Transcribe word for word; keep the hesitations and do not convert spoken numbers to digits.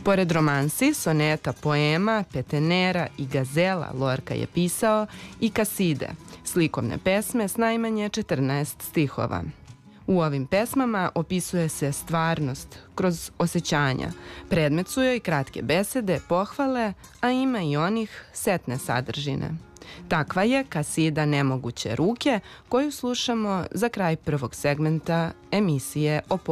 Pored romansi, soneta, poema, petenera i gazela, Lorka je pisao i kaside, slikovne pesme s najmanje četrnaest stihova. U ovim pesmama opisuje se stvarnost kroz osjećanja. Predmet su joj kratke besede, pohvale, a ima i onih setne sadržine. Takva je kasida Nemoguće ruke, koju slušamo za kraj prvog segmenta emisije o